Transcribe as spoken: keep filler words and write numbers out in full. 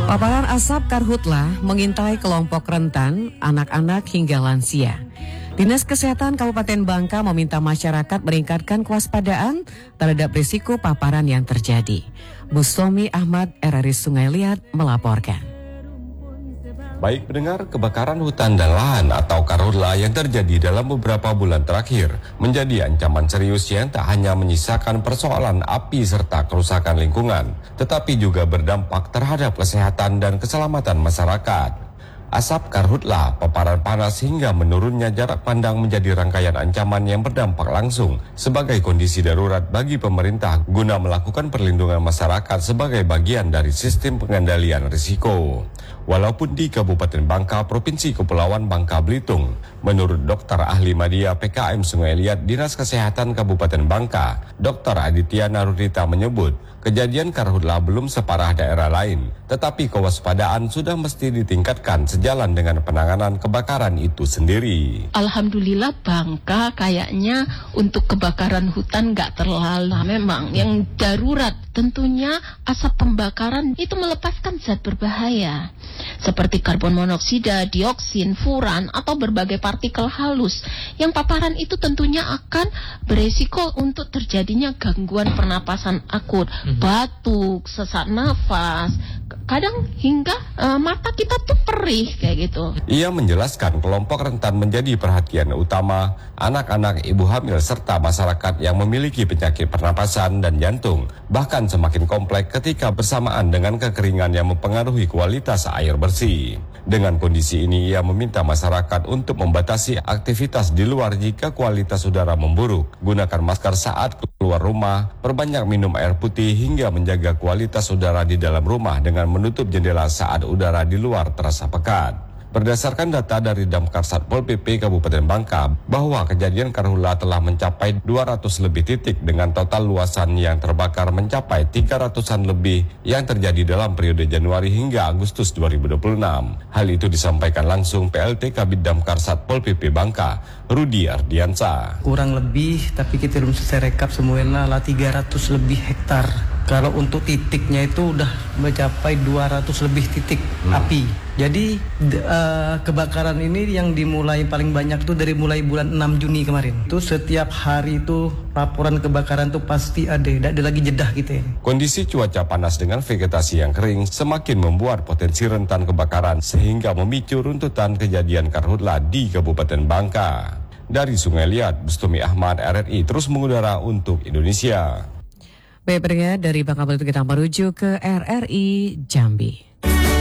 Paparan asap karhutlah mengintai kelompok rentan, anak-anak hingga lansia. Dinas Kesehatan Kabupaten Bangka meminta masyarakat meningkatkan kewaspadaan terhadap risiko paparan yang terjadi. Bustomi Ahmad, R R I Sungai Liat, melaporkan. Baik pendengar, kebakaran hutan dan lahan atau karhutla yang terjadi dalam beberapa bulan terakhir menjadi ancaman serius yang tak hanya menyisakan persoalan api serta kerusakan lingkungan, tetapi juga berdampak terhadap kesehatan dan keselamatan masyarakat. Asap karhutla, paparan panas hingga menurunnya jarak pandang menjadi rangkaian ancaman yang berdampak langsung sebagai kondisi darurat bagi pemerintah guna melakukan perlindungan masyarakat sebagai bagian dari sistem pengendalian risiko. Walaupun di Kabupaten Bangka, Provinsi Kepulauan Bangka Belitung, menurut Dokter Ahli Media P K M Sungai Liat Dinas Kesehatan Kabupaten Bangka, Dokter Aditya Narudita menyebut, kejadian karhutla belum separah daerah lain, tetapi kewaspadaan sudah mesti ditingkatkan sejalan dengan penanganan kebakaran itu sendiri. Alhamdulillah Bangka kayaknya untuk kebakaran hutan nggak terlalu. Memang yang darurat tentunya asap pembakaran itu melepaskan zat berbahaya seperti karbon monoksida, dioksin, furan, atau berbagai partikel halus yang paparan itu tentunya akan beresiko untuk terjadinya gangguan pernapasan akut, mm-hmm. batuk, sesak nafas, kadang hingga uh, mata kita tuh perih kayak gitu. Ia menjelaskan kelompok rentan menjadi perhatian utama anak-anak, ibu hamil, serta masyarakat yang memiliki penyakit pernapasan dan jantung, bahkan semakin kompleks ketika bersamaan dengan kekeringan yang mempengaruhi kualitas air bersih. Dengan kondisi ini, ia meminta masyarakat untuk membatasi aktivitas di luar jika kualitas udara memburuk, gunakan masker saat keluar rumah, perbanyak minum air putih, hingga menjaga kualitas udara di dalam rumah dengan menutup jendela saat udara di luar terasa pekat. Berdasarkan data dari Damkar Satpol P P Kabupaten Bangka, bahwa kejadian karhutla telah mencapai dua ratus lebih titik dengan total luasan yang terbakar mencapai tiga ratusan lebih yang terjadi dalam periode Januari hingga Agustus dua ribu dua puluh enam. Hal itu disampaikan langsung P L T Kabid Damkar Satpol P P Bangka, Rudi Ardiansa. Kurang lebih, tapi kita belum selesai rekap semuanya lah tiga ratus lebih hektar. Kalau untuk titiknya itu udah mencapai dua ratus lebih titik hmm. api. Jadi uh, kebakaran ini yang dimulai paling banyak tuh dari mulai bulan enam Juni kemarin. Itu setiap hari itu laporan kebakaran tuh pasti ada, tidak ada lagi jedah gitu ya. Kondisi cuaca panas dengan vegetasi yang kering semakin membuat potensi rentan kebakaran sehingga memicu runtutan kejadian karhutla di Kabupaten Bangka. Dari Sungai Liat, Bustomi Ahmad, R R I terus mengudara untuk Indonesia. Baik pendengar, dari Bangka Belitung kita menuju ke R R I Jambi.